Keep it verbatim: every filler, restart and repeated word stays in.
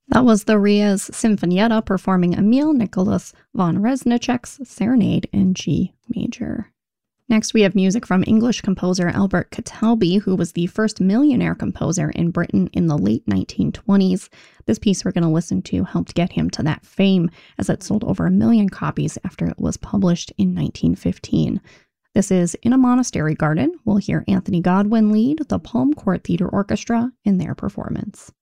That was the Rias Sinfonietta performing Emil Nicholas von Reznicek's Serenade in G major. Next, we have music from English composer Albert Catalby, who was the first millionaire composer in Britain in the late nineteen twenties. This piece we're going to listen to helped get him to that fame, as it sold over a million copies after it was published in nineteen fifteen. This is In a Monastery Garden. We'll hear Anthony Godwin lead the Palm Court Theatre Orchestra in their performance.